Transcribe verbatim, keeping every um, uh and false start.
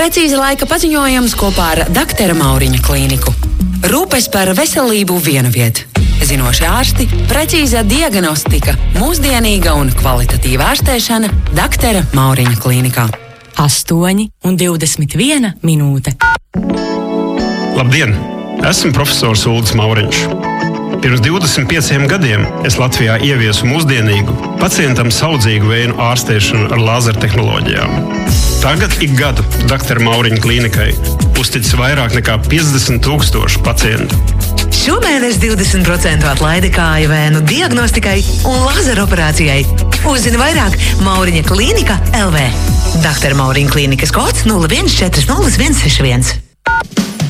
Precīzi laika paziņojums kopā ar doktora Mauriņa klīniku. Rūpes par veselību vienu vietu. Zinoši ārsti, precīza diagnostika, mūsdienīga un kvalitatīva ārstēšana doktora Mauriņa klīnikā. astoņi un divdesmit viena minūte. Labdien! Esmu profesors Uldis Mauriņš. Pirms divdesmit pieciem gadiem es Latvijā ieviesu mūsdienīgu, pacientam saudzīgu vēju ārstēšanu ar lāzertehnoloģijām. Tagad ik gadu doktora Mauriņa klīnikai uztic vairāk nekā piecdesmit tūkstoši pacientu. Šomēnes divdesmit procentu atlaide kāju vēnu diagnostikai un lazeroperācijai. Uzzini vairāk Mauriņa klīnika L V. doktora Mauriņa klīnikas kods nulle viens četri nulle viens seši viens.